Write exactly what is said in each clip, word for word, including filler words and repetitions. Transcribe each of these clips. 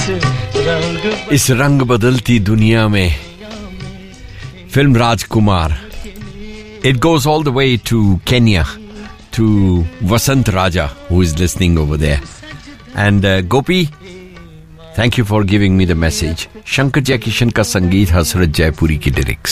इस रंग बदलती दुनिया में film Rajkumar. It goes all the way to Kenya, to Vasant Raja, who is listening over there. And uh, Gopi, thank you for giving me the message. Shankar Jaikishan ka sangeet, Hasrat Jaipuri ki lyrics.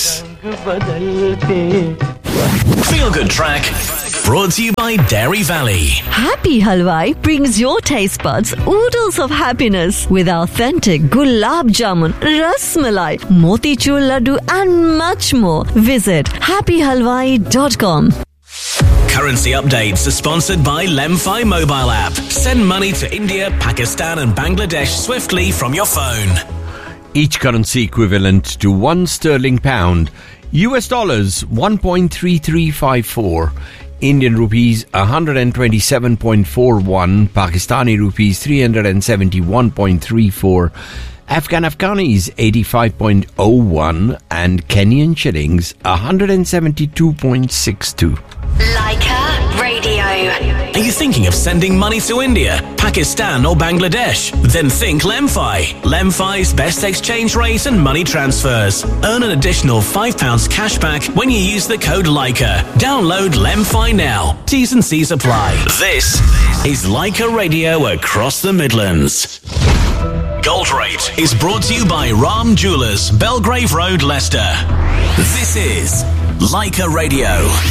Feel Good Track, brought to you by Dairy Valley. Happy Halwai brings your taste buds oodles of happiness with authentic gulab jamun, ras malai, motichur laddu and much more. Visit happy halwai dot com. Currency updates are sponsored by Lemfi mobile app. Send money to India, Pakistan and Bangladesh swiftly from your phone. Each currency equivalent to one sterling pound, U S dollars one point three three five four, Indian rupees one hundred twenty-seven point four one, Pakistani rupees three hundred seventy-one point three four, Afghan Afghanis eighty-five point oh one, and Kenyan shillings one hundred seventy-two point six two. Leica Radio. Are you thinking of sending money to India, Pakistan or Bangladesh? Then think Lemfi. Lemfi's best exchange rate and money transfers. Earn an additional five pounds cash back when you use the code Leica. Download Lemfi now. T's and C's apply. This is Leica Radio across the Midlands. Gold Rate is brought to you by Ram Jewellers, Belgrave Road, Leicester. This is Leica Radio.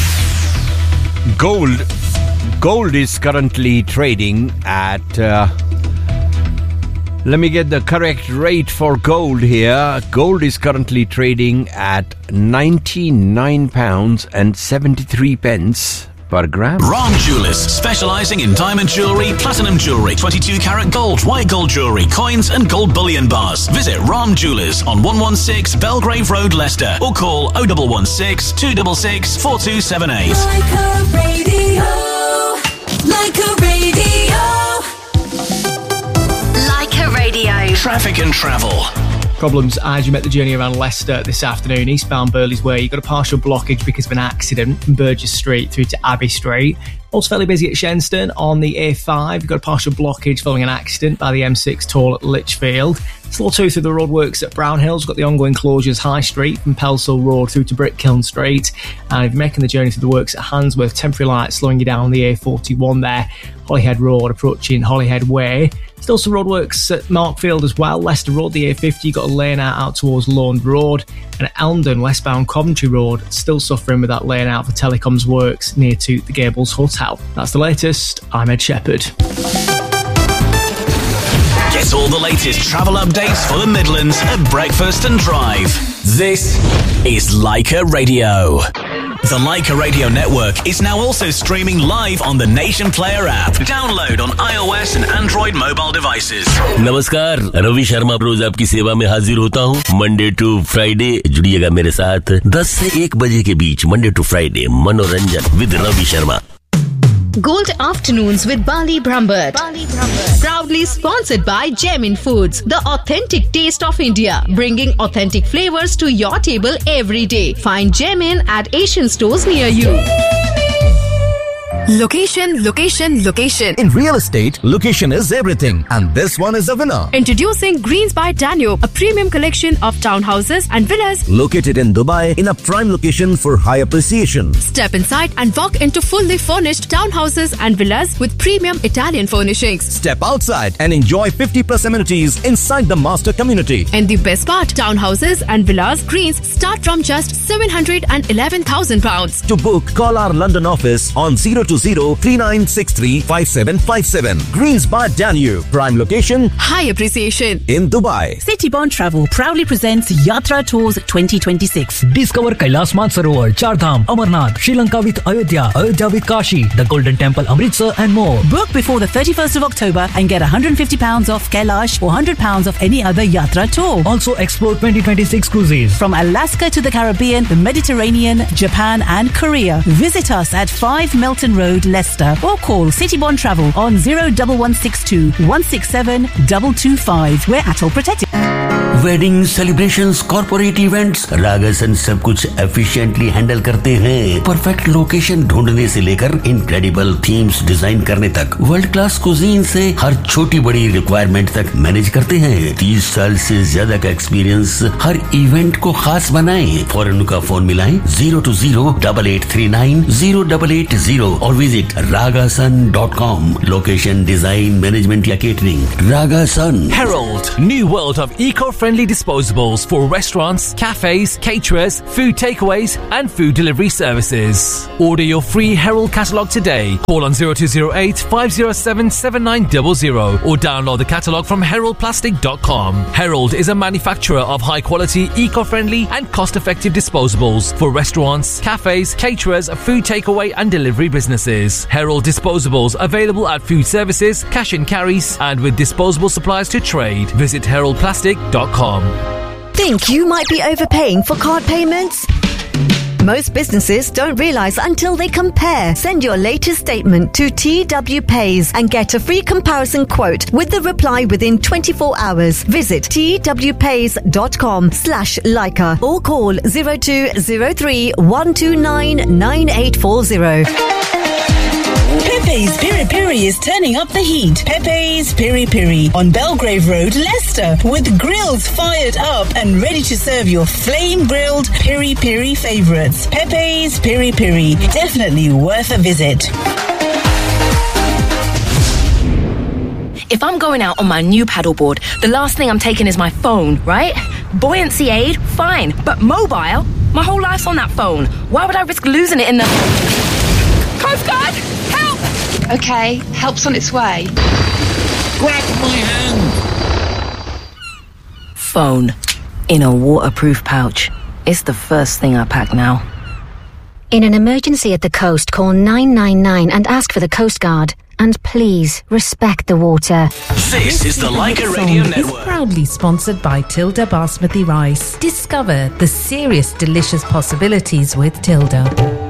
Gold Gold is currently trading at uh, let me get the correct rate for gold here. Gold is currently trading at ninety-nine pounds and seventy-three pence per gram. Ram Jewellers, specialising in diamond jewellery, platinum jewellery, twenty-two carat gold, white gold jewellery, coins and gold bullion bars. Visit Ram Jewellers on one sixteen Belgrave Road, Leicester, or call oh one one six, two six six, four two seven eight. Like a radio. Like a radio. Like a radio. Traffic and travel. Problems as you make the journey around Leicester this afternoon, eastbound Burley's Way. You've got a partial blockage because of an accident from Burgess Street through to Abbey Street. Also fairly busy at Shenstone on the A five. You've got a partial blockage following an accident by the M six toll at Lichfield. Slow two through the roadworks at Brownhills. We've got the ongoing closures High Street from Pelsall Road through to Brickkiln Street. And if you're making the journey through the works at Handsworth, temporary lights slowing you down on the A forty-one there. Holyhead Road approaching Holyhead Way. Still some roadworks at Markfield as well. Leicester Road, the A fifty, got a lane out, out towards Lone Road. And at Elmdon, westbound Coventry Road, still suffering with that lane out for telecoms works near to the Gables Hotel. That's the latest. I'm Ed Shepherd. Get all the latest travel updates for the Midlands at Breakfast and Drive. This is Leica Radio. The Leica Radio network is now also streaming live on the Nation Player app. Download on iOS and Android mobile devices. नमस्कार, रवि शर्मा रोज आपकी सेवा में हाजिर होता हूँ. Monday to Friday जुड़िएगा मेरे साथ दस से एक बजे के बीच. मंडे टू फ्राइडे मनोरंजन with Ravi Sharma. Gold Afternoons with Bali Brambert. Bali Brambert. Proudly sponsored by Gemin Foods, the authentic taste of India, bringing authentic flavors to your table every day. Find Gemin at Asian stores near you. Location, location, location. In real estate, location is everything. And this one is a winner. Introducing Greens by Danube, a premium collection of townhouses and villas located in Dubai in a prime location for high appreciation. Step inside and walk into fully furnished townhouses and villas with premium Italian furnishings. Step outside and enjoy fifty plus amenities inside the master community. And the best part, townhouses and villas Greens start from just seven hundred eleven thousand pounds. To book, call our London office on zero two zero, three nine six three, five seven five seven. Greens by Danube. Prime location. High appreciation. In Dubai. Citybond Travel proudly presents Yatra Tours twenty twenty-six. Discover Kailash Mansarovar, Chardham, Amarnath, Sri Lanka with Ayodhya, Ayodhya with Kashi, the Golden Temple, Amritsar and more. Book before the thirty-first of October and get one hundred fifty pounds off Kailash or one hundred pounds off any other Yatra tour. Also explore twenty twenty-six cruises. From Alaska to the Caribbean, the Mediterranean, Japan and Korea. Visit us at five Melton Road, Leicester, or call Citybond Travel on zero one one six two, one six seven two two five. We're ATOL protected. Wedding celebrations, corporate events, रागासन सब कुछ efficiently handle करते हैं। Perfect location ढूंढने से लेकर incredible themes design करने तक, world class cuisine से हर छोटी बड़ी रिक्वायरमेंट तक मैनेज करते हैं। तीस साल से ज्यादा का एक्सपीरियंस हर इवेंट को खास बनाए। फौरन उनका फोन मिलाएं zero to zero double eight three nine zero double eight zero और visit रागासन dot com. Location, design, management या catering, रागासन। Herald, new world of eco-friendly disposables for restaurants, cafes, caterers, food takeaways and food delivery services. Order your free Herald catalogue today. Call on zero two zero eight five zero seven seven nine zero zero or download the catalogue from herald plastic dot com. Herald is a manufacturer of high-quality, eco-friendly and cost-effective disposables for restaurants, cafes, caterers, food takeaway and delivery businesses. Herald disposables available at food services, cash and carries and with disposable supplies to trade. Visit herald plastic dot com. Think you might be overpaying for card payments? Most businesses don't realize until they compare. Send your latest statement to T W Pays and get a free comparison quote with the reply within twenty-four hours. Visit twpays.com slash Leica or call zero two zero three one two nine nine eight four zero. Pepe's Piri Piri is turning up the heat. Pepe's Piri Piri on Belgrave Road, Leicester, with grills fired up and ready to serve your flame-grilled Piri Piri favourites. Pepe's Piri Piri, definitely worth a visit. If I'm going out on my new paddleboard, the last thing I'm taking is my phone, right? Buoyancy aid, fine, but mobile? My whole life's on that phone. Why would I risk losing it in the... Coast Guard! Help! Okay, help's on its way. Grab my hand! Phone. In a waterproof pouch. It's the first thing I pack now. In an emergency at the coast, call nine nine nine and ask for the Coast Guard. And please, respect the water. This is the Leica Radio Network. Is proudly sponsored by Tilda Basmati Rice. Discover the serious, delicious possibilities with Tilda.